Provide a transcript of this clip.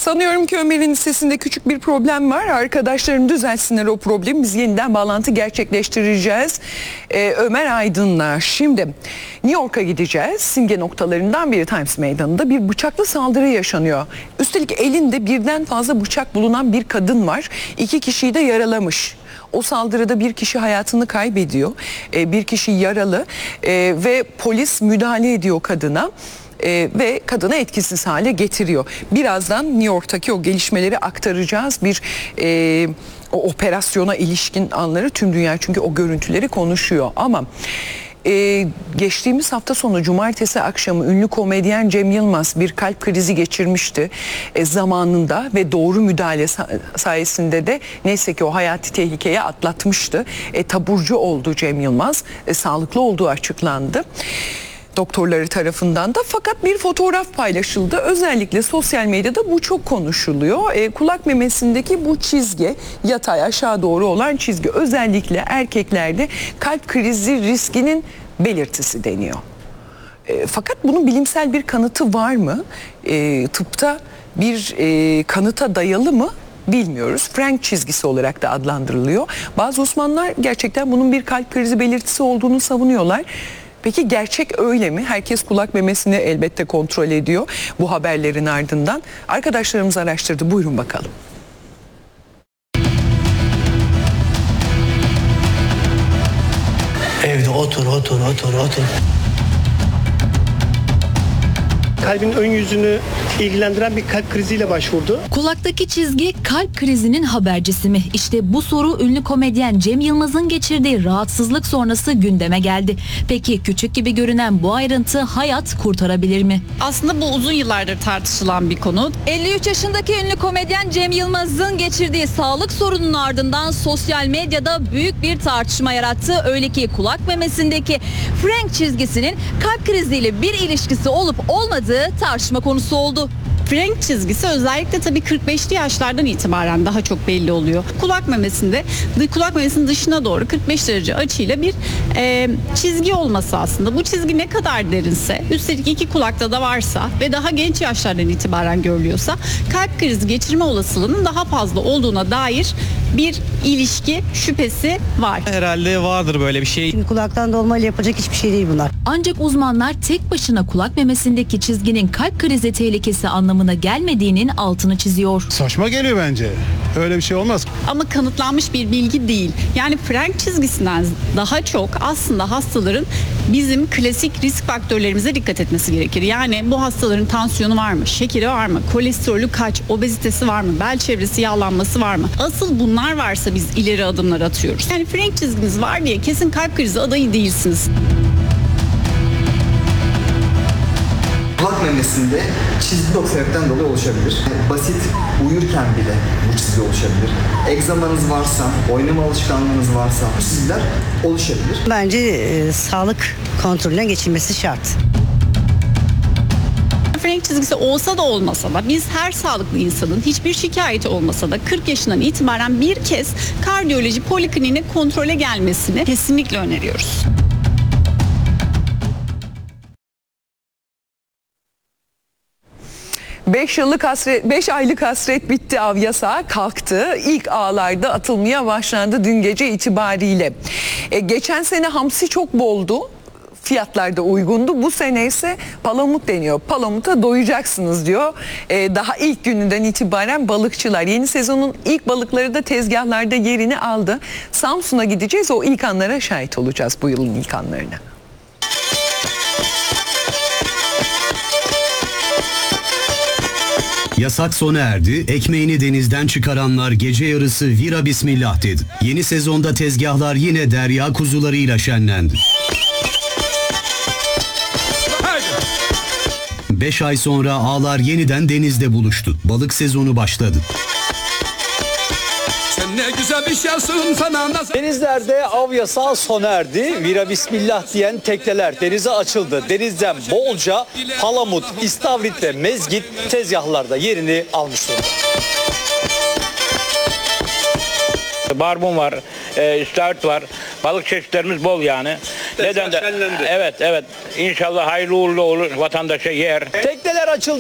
Sanıyorum ki Ömer'in sesinde küçük bir problem var. Arkadaşlarım düzelsinler o problemi. Biz yeniden bağlantı gerçekleştireceğiz. Ömer Aydın'la. Şimdi New York'a gideceğiz. Simge noktalarından biri Times Meydanı'nda bir bıçaklı saldırı yaşanıyor. Üstelik elinde birden fazla bıçak bulunan bir kadın var. 2 kişiyi de yaralamış. O saldırıda bir kişi hayatını kaybediyor. Bir kişi yaralı ve polis müdahale ediyor kadına. Ve kadını etkisiz hale getiriyor. Birazdan New York'taki o gelişmeleri aktaracağız. O operasyona ilişkin anları tüm dünya çünkü o görüntüleri konuşuyor. Ama geçtiğimiz hafta sonu cumartesi akşamı ünlü komedyen Cem Yılmaz bir kalp krizi geçirmişti zamanında ve doğru müdahale sayesinde de neyse ki o hayati tehlikeye atlatmıştı. Taburcu oldu Cem Yılmaz. Sağlıklı olduğu açıklandı doktorları tarafından da, fakat bir fotoğraf paylaşıldı. Özellikle sosyal medyada bu çok konuşuluyor. Kulak memesindeki bu çizgi, yatay aşağı doğru olan çizgi, özellikle erkeklerde kalp krizi riskinin belirtisi deniyor. Fakat bunun bilimsel bir kanıtı var mı? Tıpta bir kanıta dayalı mı? Bilmiyoruz. Frank çizgisi olarak da adlandırılıyor. Bazı uzmanlar gerçekten bunun bir kalp krizi belirtisi olduğunu savunuyorlar. Peki gerçek öyle mi? Herkes kulak memesini elbette kontrol ediyor bu haberlerin ardından. Arkadaşlarımız araştırdı. Buyurun bakalım. Evde otur. Kalbin ön yüzünü ilgilendiren bir kalp kriziyle başvurdu. Kulaktaki çizgi kalp krizinin habercisi mi? İşte bu soru ünlü komedyen Cem Yılmaz'ın geçirdiği rahatsızlık sonrası gündeme geldi. Peki küçük gibi görünen bu ayrıntı hayat kurtarabilir mi? Aslında bu uzun yıllardır tartışılan bir konu. 53 yaşındaki ünlü komedyen Cem Yılmaz'ın geçirdiği sağlık sorununun ardından sosyal medyada büyük bir tartışma yarattı. Öyle ki kulak memesindeki Frank çizgisinin kalp kriziyle bir ilişkisi olup olmadığı tartışma konusu oldu. Frank çizgisi özellikle tabii 45'li yaşlardan itibaren daha çok belli oluyor. Kulak memesinin dışına doğru 45 derece açıyla bir çizgi olması aslında. Bu çizgi ne kadar derinse, üstelik 2 kulakta da varsa ve daha genç yaşlardan itibaren görülüyorsa kalp krizi geçirme olasılığının daha fazla olduğuna dair bir ilişki şüphesi var. Herhalde vardır böyle bir şey. Şimdi kulaktan dolmayla yapacak hiçbir şey değil bunlar. Ancak uzmanlar tek başına kulak memesindeki çizginin kalp krizi tehlikesi anlamına gelmediğinin altını çiziyor. Saçma geliyor bence. Öyle bir şey olmaz. Ama kanıtlanmış bir bilgi değil. Yani Frank çizgisinden daha çok aslında hastaların bizim klasik risk faktörlerimize dikkat etmesi gerekir. Yani bu hastaların tansiyonu var mı? Şekeri var mı? Kolesterolü kaç? Obezitesi var mı? Bel çevresi yağlanması var mı? Asıl bunlar varsa biz ileri adımlar atıyoruz. Yani Frank çizginiz var diye kesin kalp krizi adayı değilsiniz. Kulak memesinde çizgi de o sebepten dolayı oluşabilir. Basit uyurken bile bu çizgi oluşabilir. Egzamanız varsa, oynama alışkanlığınız varsa bu çizgiler oluşabilir. Bence sağlık kontrolüne geçilmesi şart. Frank çizgisi olsa da olmasa da biz her sağlıklı insanın hiçbir şikayeti olmasa da 40 yaşından itibaren bir kez kardiyoloji polikliniğine kontrole gelmesini kesinlikle öneriyoruz. 5 aylık hasret bitti, av yasağı kalktı. İlk ağlarda atılmaya başlandı dün gece itibariyle. Geçen sene hamsi çok boldu. Fiyatlar da uygundu. Bu sene ise palamut deniyor. Palamuta doyacaksınız diyor. Daha ilk gününden itibaren balıkçılar. Yeni sezonun ilk balıkları da tezgahlarda yerini aldı. Samsun'a gideceğiz. O ilk anlara şahit olacağız, bu yılın ilk anlarına. Yasak sona erdi, ekmeğini denizden çıkaranlar gece yarısı vira bismillah dedi. Yeni sezonda tezgahlar yine derya kuzularıyla şenlendi. 5 ay sonra ağlar yeniden denizde buluştu. Balık sezonu başladı. Denizlerde av yasağı sona erdi. Vira bismillah diyen tekneler denize açıldı. Denizden bolca palamut, istavrit ve mezgit tezgahlarda yerini almış durumda. Barbun var, istavrit var, balık çeşitlerimiz bol yani. Neden de? Evet. İnşallah hayırlı uğurlu olur, vatandaşa yer. Tekneler açıldı.